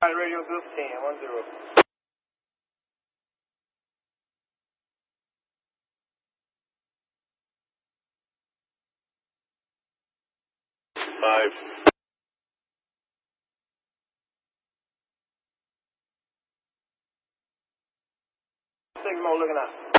Radio Group 10, 10. 5. Signal looking up.